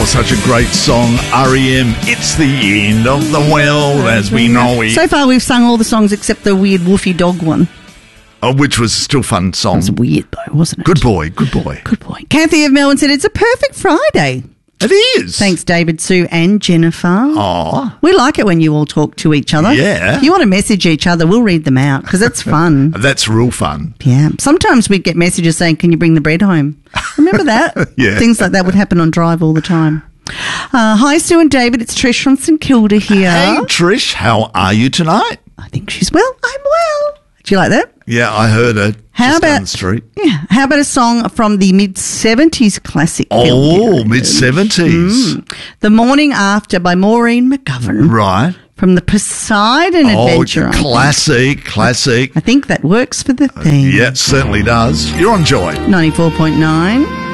Such a great song. REM, it's the end of the world as we know it. So far, we've sung all the songs except the weird woofy dog one. Oh, which was still a fun song. It was weird, though, wasn't it? Good boy, good boy. Good boy. Kathy of Melbourne said, it's a perfect Friday. It is. Thanks, David, Sue and Jennifer. Aw. We like it when you all talk to each other. Yeah. If you want to message each other, we'll read them out because it's fun. That's real fun. Yeah. Sometimes we'd get messages saying, can you bring the bread home? Remember that? Yeah. Things like that would happen on Drive all the time. Hi, Sue and David. It's Trish from St Kilda here. Hey, Trish, how are you tonight? I think she's well. I'm well. Do you like that? Yeah, I heard her just down the street. Yeah. How about a song from the mid-70s classic film Oh, period? mid-70s. The Morning After by Maureen McGovern. Right. From the Poseidon Adventure. Classic. I think that works for the theme. Yeah, it certainly does. You're on Joy. 94.9.